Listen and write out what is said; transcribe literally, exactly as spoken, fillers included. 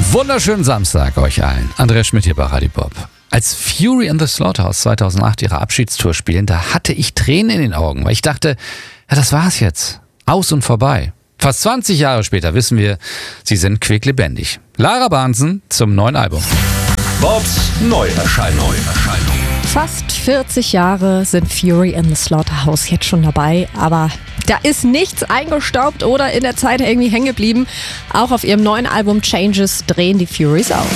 Wunderschönen Samstag euch allen. Andreas Schmidt hier bei Radio Bob. Als Fury in the Slaughterhouse zweitausendacht ihre Abschiedstour spielen, da hatte ich Tränen in den Augen, weil ich dachte, ja, das war's jetzt. Aus und vorbei. Fast zwanzig Jahre später wissen wir, sie sind quicklebendig. Lara Bahnsen zum neuen Album. Bobs Neuerscheinung. Fast vierzig Jahre sind Fury in the Slaughterhouse jetzt schon dabei, aber da ist nichts eingestaubt oder in der Zeit irgendwie hängen geblieben. Auch auf ihrem neuen Album Changes drehen die Furies auf.